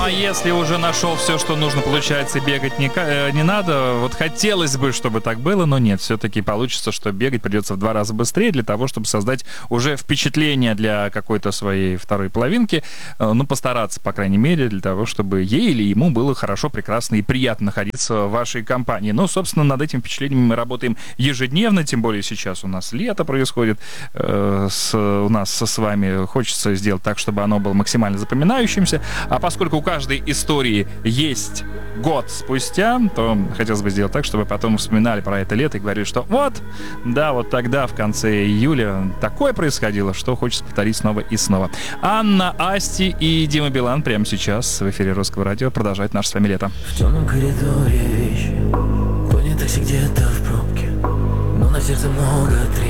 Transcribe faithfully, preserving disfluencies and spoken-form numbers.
а если уже нашел все, что нужно, получается, бегать не, не надо. Вот хотелось бы, чтобы так было, но нет. Все-таки получится, что бегать придется в два раза быстрее для того, чтобы создать уже впечатление для какой-то своей второй половинки. Ну, постараться, по крайней мере, для того, чтобы ей или ему было хорошо, прекрасно и приятно находиться в вашей компании. Ну, собственно, над этим впечатлением мы работаем ежедневно, тем более сейчас у нас лето происходит э, с, у нас с вами. Хочется сделать так, чтобы оно было максимально запоминающимся. А поскольку у каждой истории есть год спустя, то хотелось бы сделать так, чтобы потом вспоминали про это лето и говорили, что вот, да, вот тогда, в конце июля, такое происходило, что хочется повторить снова и снова. Анна, Асти и Дима Билан прямо сейчас в эфире Русского радио продолжают наше с вами лето. В темном коридоре вещи, пони такси где-то в пробке, но на сердце много трещин.